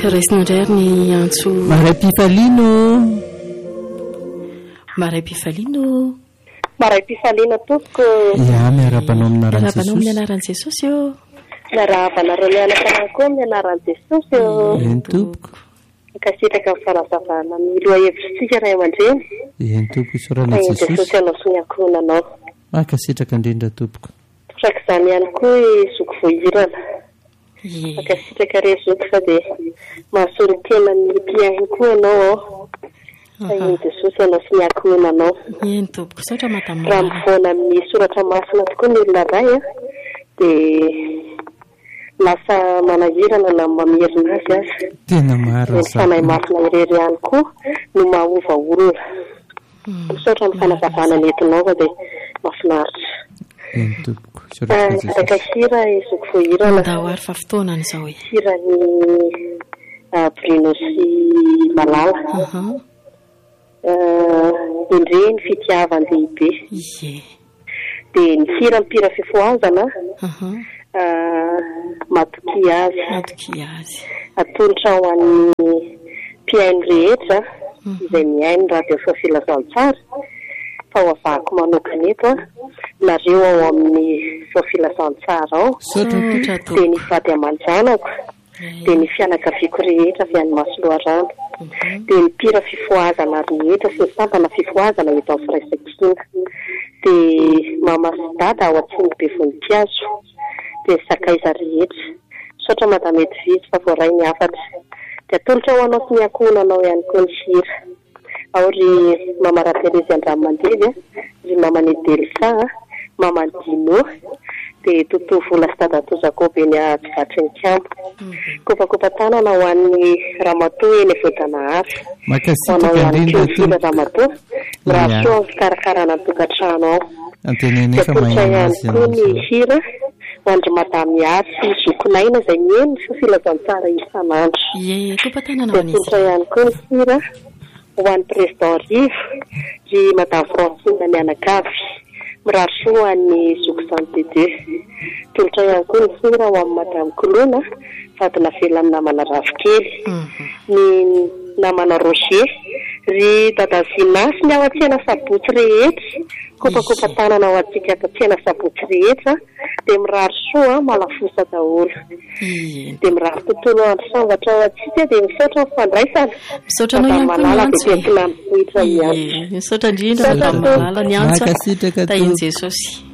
raisindray ny antso maray pifalino tompoko ia miarabanao amin'ny anaran'i Jesosy io miarabanareo mianakana koa amin'ny anaran'i Jesosy io eny tompoko akasitraka amin'ny farazavana ny loha hevitsika ray aman-dreny eny tompoko isorana Jesosy anao sy ny ankohonanao akasitraka indrindra tompoko trak'izany ihany koa zoko voahirana akasitraka re zoko fa dia mahasolo tena ny mpiainy koa ianao iny Jesosy anao sy ny ankohonanao eny tompoko saotra matamana raha mivoana amin'ny soratra masina tokoa ny olona ray dia lasa manahirana na mamerina azy azy tena maro fanahy masina irery ihany koa no mahova olona misaotra ny fanazavana ny entinao fa dia mahafinaritra eny tompoko araka sira zoko voahirana dahoary fa fotoana n'izao hoe sirany Bruno sy Malala indre ny fitiavan-dehibe dia ny sira mpira fifoazana matoky azy atolotra ho an'ny mpiaino rehetra izay miaino raha dia fa filazantsara fa ho avahako manokana eto nareo ao amin'ny filazantsara ao dia ny vady aman-janako dia ny fianakaviako rehetra avy any Masoloarano dia ny mpira fifoazana rehetra sy ny sampana fifoazana eto amin'ny firaisan-kina dia mama sy dada ao atsimo be voninkazo dia sakaiza rehetra saotra madamety vitsy fa voaray ny afatra dia atolotra ho anao sy ny ankohonanao ihany koa ny sira ao ry mama Raterezy Andramandevy ry mama Nedelsa mama Dino dia totoa vola sy dada Tozakobe ny apivatry ny kampo kopakopa tanana ho an'ny Ramatoa eny Voadanahary makasitraka indrindra Ramatoa raha soa ny fikarakarana ny tokantrano ao antenene fa ihany koa ny hira ho andry madamy ary sy zokonaina izay mieny fa filazantsara isanandro atolotra ihany koa ny hira ho an'ny président Rivo ry madame Francine mianakavy mirary soa an'ny zoko Santé Dieu tolotra ihany koa ny hira ho amin'ny madame Kolona vadina vela amin'ny namana Ravikely ny namana Roger ry dada Zinasy ny ao an-tsena sabotsy rehetra kopakopa tanana ao antsika ato an-tsena sabotsy rehetra dia mirary soa malafosa daholo dia mirary tontolo andro sambatra ao antsika dia misaotra mifandraisana misaotra anao ihany koa ny antso misaotra misaotra indrindra Madame Malala ny antso tahin'i Jesosy